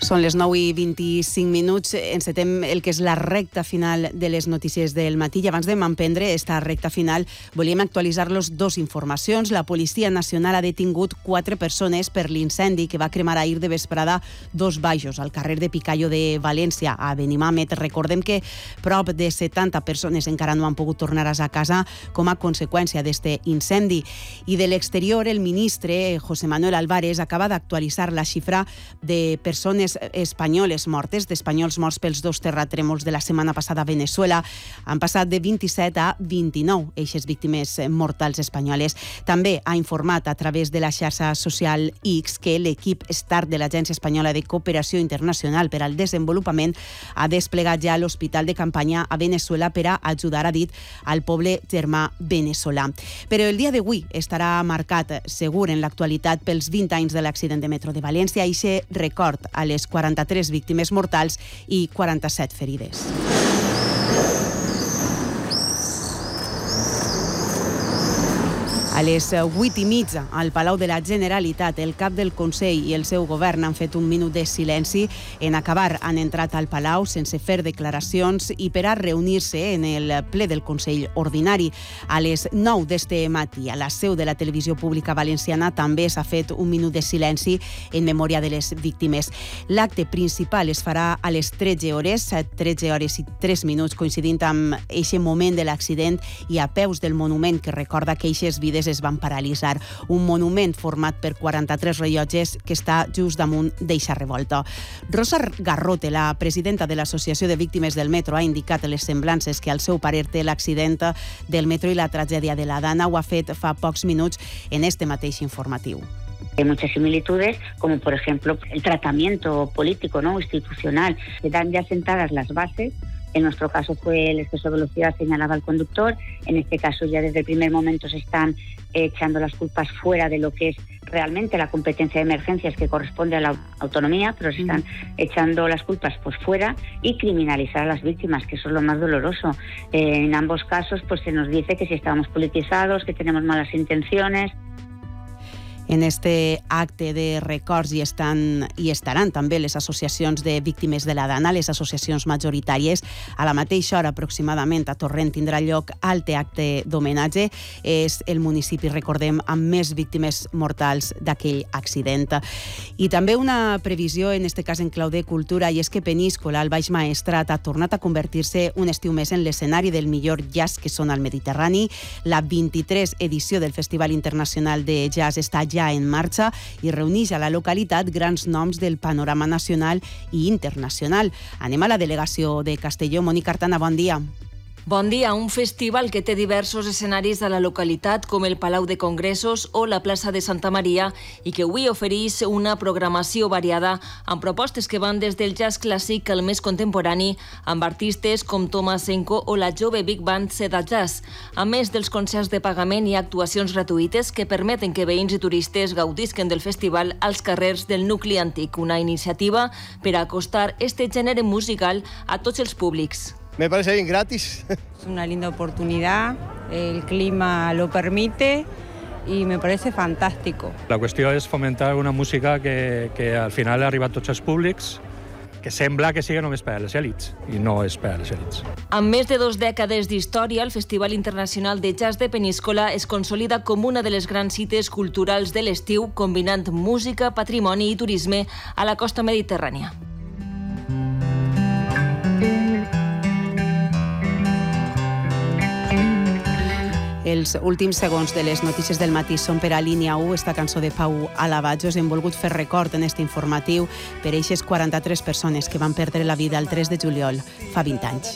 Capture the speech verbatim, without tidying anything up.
Són les nou i vint-i-cinc minuts. Encetem el que és la recta final de les notícies del matí. I abans de m'emprendre esta recta final, volíem actualitzar-los dos informacions. La Policia Nacional ha detingut quatre persones per l'incendi que va cremar ahir de vesprada dos baixos al carrer de Picayo de València, a Benimàmet. Recordem que prop de setanta persones encara no han pogut tornar a casa com a conseqüència d'este incendi. I de l'exterior, el ministre José Manuel Álvarez acaba d'actualitzar la xifra de persones espanyoles mortes, d'espanyols morts pels dos terratrèmols de la setmana passada a Venezuela. Han passat de vint-i-set a vint-i-nou eixes víctimes mortals espanyoles. També ha informat a través de la xarxa social X que l'equip START de l'Agència Espanyola de Cooperació Internacional per al Desenvolupament ha desplegat ja l'hospital de campanya a Venezuela per a ajudar, ha dit, al poble germà veneçolà. Però el dia d'avui estarà marcat, segur, en l'actualitat pels vint anys de l'accident de metro de València i se record a les quaranta-tres víctimes mortals i quaranta-set ferides. A les vuit i mitja, al Palau de la Generalitat, el cap del Consell i el seu govern han fet un minut de silenci. En acabar, han entrat al Palau sense fer declaracions i per a reunir-se en el ple del Consell ordinari. A les nou d'este matí, a la seu de la televisió pública valenciana, també s'ha fet un minut de silenci en memòria de les víctimes. L'acte principal es farà a les tretze hores, tretze hores i tres minuts, coincidint amb eixe moment de l'accident i a peus del monument que recorda que eixes vides es van paralitzar. Un monument format per quaranta-tres rellotges que està just damunt d'eixa revolta. Rosa Garrote, la presidenta de l'Associació de Víctimes del Metro, ha indicat les semblances que al seu parer té l'accident del metro i la tragèdia de la Dana. Ho ha fet fa pocs minuts en este mateix informatiu. Hay muchas similitudes, como por ejemplo el tratamiento político, ¿no?, institucional. Quedan ya sentadas las bases. En nuestro caso fue el exceso de velocidad señalado al conductor. En este caso ya desde el primer momento se están echando las culpas fuera de lo que es realmente la competencia de emergencias que corresponde a la autonomía, pero se están echando las culpas pues fuera y criminalizar a las víctimas, que eso es lo más doloroso. Eh, en ambos casos pues se nos dice que si estábamos politizados, que tenemos malas intenciones. En este acte de records hi, estan, hi estaran també les associacions de víctimes de la Dana, les associacions majoritàries. A la mateixa hora, aproximadament, a Torrent tindrà lloc altre acte d'homenatge. És el municipi, recordem, amb més víctimes mortals d'aquell accident. I també una previsió, en este cas en clau de cultura, i és que Peníscola, al Baix Maestrat, ha tornat a convertir-se un estiu més en l'escenari del millor jazz que sona al Mediterrani. La vint-i-tres edició del Festival Internacional de Jazz està ja en marxa i reuneix a la localitat grans noms del panorama nacional i internacional. Anem a la delegació de Castelló. Mònica Artana, bon dia. Bon dia. Un festival que té diversos escenaris a la localitat, com el Palau de Congressos o la plaça de Santa Maria, i que avui ofereix una programació variada amb propostes que van des del jazz clàssic al més contemporani, amb artistes com Thomas Enko o la jove Big Band Seda Jazz. A més dels concerts de pagament i actuacions gratuïtes que permeten que veïns i turistes gaudisquen del festival als carrers del nucli antic, una iniciativa per a acostar este gènere musical a tots els públics. Me parece bien, gratis. Es una linda oportunidad, el clima lo permite y me parece fantástico. La qüestió és fomentar una música que, que al final arriba a tots els públics, que sembla que sigui només per a les èlits, i no és per a les èlits. Amb més de dos dècades d'història, el Festival Internacional de Jazz de Peníscola es consolida com una de les grans cites culturals de l'estiu, combinant música, patrimoni i turisme a la costa mediterrània. Els últims segons de les notícies del matí són per a Línia u, esta cançó de Pau Alabajos. Hem volgut fer record en este informatiu per eixes quaranta-tres persones que van perdre la vida el tres de juliol fa vint anys.